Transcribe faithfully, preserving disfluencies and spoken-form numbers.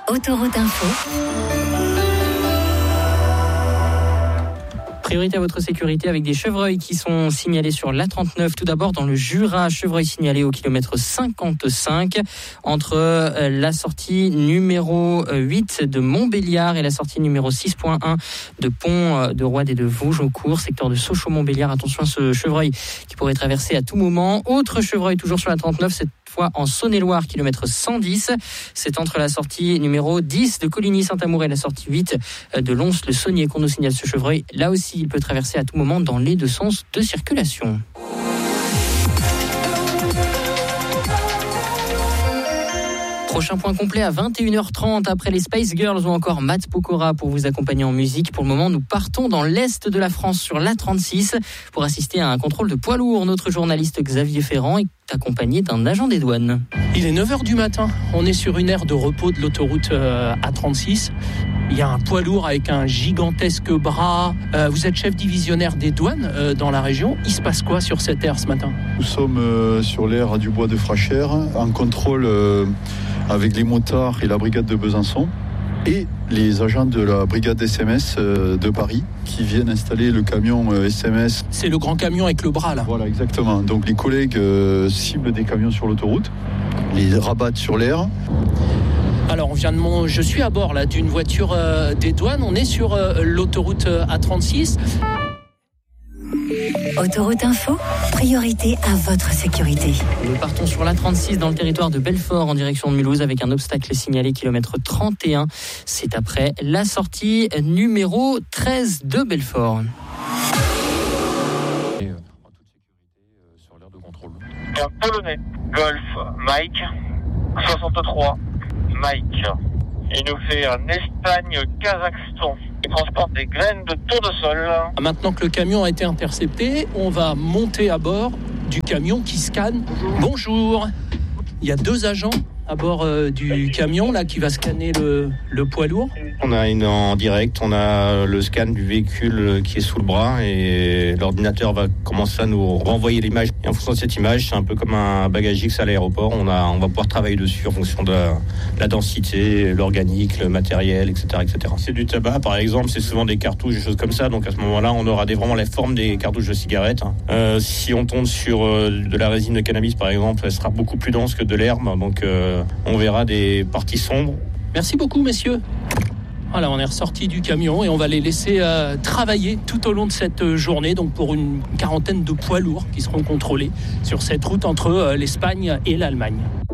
Autoroute Info. Priorité à votre sécurité avec des chevreuils qui sont signalés sur l'A trente-neuf. Tout d'abord dans le Jura, chevreuil signalé au kilomètre cinquante-cinq entre la sortie numéro huit de Montbéliard et la sortie numéro six point un de Pont de Roide et de Vosges-au-Cours, secteur de Sochaux-Montbéliard. Attention à ce chevreuil qui pourrait traverser à tout moment. Autre chevreuil toujours sur la trente-neuf, cette fois en Saône-et-Loire, kilomètre cent dix. C'est entre la sortie numéro dix de Coligny-Saint-Amour et la sortie huit de Lons-le-Saunier qu'on nous signale ce chevreuil. Là aussi, il peut traverser à tout moment dans les deux sens de circulation. Prochain point complet à vingt et une heures trente après les Spice Girls ou encore Matt Pokora pour vous accompagner en musique. Pour le moment, nous partons dans l'est de la France sur l'A trente-six pour assister à un contrôle de poids lourd. Notre journaliste Xavier Ferrand est accompagné d'un agent des douanes. Il est neuf heures du matin. On est sur une aire de repos de l'autoroute A trente-six. Il y a un poids lourd avec un gigantesque bras. Euh, vous êtes chef divisionnaire des douanes euh, dans la région. Il se passe quoi sur cette aire ce matin ? Nous sommes euh, sur l'aire du bois de Frachères, en contrôle euh, avec les motards et la brigade de Besançon et les agents de la brigade S M S euh, de Paris qui viennent installer le camion euh, S M S. C'est le grand camion avec le bras là. Voilà, exactement. Donc les collègues euh, ciblent des camions sur l'autoroute, les rabattent sur l'aire. Alors on vient de mon... je suis à bord là d'une voiture euh, des douanes. On est sur euh, l'autoroute euh, A trente-six. Autoroute Info, priorité à votre sécurité. Nous partons sur l'A trente-six dans le territoire de Belfort en direction de Mulhouse avec un obstacle signalé kilomètre trente et un. C'est après la sortie numéro treize de Belfort. Et, euh, en toute sécurité euh, sur l'aire de contrôle. Un Polonais, Golf, Mike, soixante-trois, Mike. Il nous fait un Espagne-Kazakhstan. Il transporte des graines de tournesol. Maintenant que le camion a été intercepté, on va monter à bord du camion qui scanne. Bonjour. Il y a deux agents à bord euh, du camion là qui va scanner le, le poids lourd. On a une en direct, on a le scan du véhicule qui est sous le bras et l'ordinateur va commencer à nous renvoyer l'image. Et en fonction de cette image, c'est un peu comme un bagage X à l'aéroport. On a, on va pouvoir travailler dessus en fonction de la, la densité, l'organique, le matériel, et cetera, et cetera. C'est du tabac, par exemple, c'est souvent des cartouches, des choses comme ça. Donc à ce moment-là, on aura des, vraiment la forme des cartouches de cigarettes. Euh, si on tombe sur euh, de la résine de cannabis, par exemple, elle sera beaucoup plus dense que de l'herbe. Donc euh, on verra des parties sombres. Merci beaucoup, messieurs. Voilà, on est ressorti du camion et on va les laisser euh, travailler tout au long de cette journée, donc pour une quarantaine de poids lourds qui seront contrôlés sur cette route entre euh, l'Espagne et l'Allemagne.